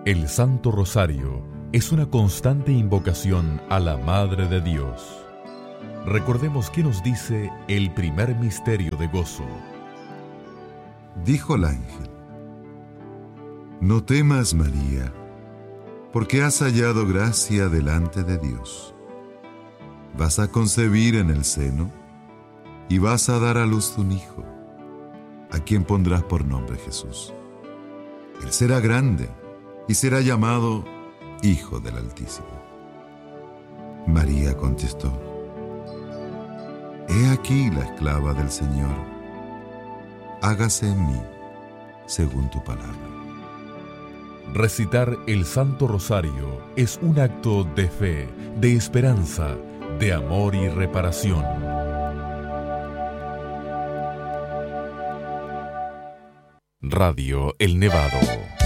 El Santo Rosario es una constante invocación a la Madre de Dios. Recordemos qué nos dice el primer misterio de gozo. Dijo el ángel: No temas, María, porque has hallado gracia delante de Dios. Vas a concebir en el seno y vas a dar a luz un hijo, a quien pondrás por nombre Jesús. Él será grande y será llamado Hijo del Altísimo. María contestó: He aquí la esclava del Señor. Hágase en mí según tu palabra. Recitar el Santo Rosario es un acto de fe, de esperanza, de amor y reparación. Radio El Nevado.